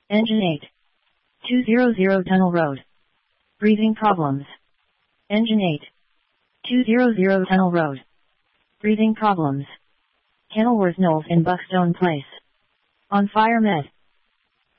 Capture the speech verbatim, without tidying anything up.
Engine eight. two hundred Tunnel Road. Breathing problems. Engine eight. two hundred Tunnel Road. Breathing problems. Kenilworth Knowles in Buckstone Place. On Fire Med.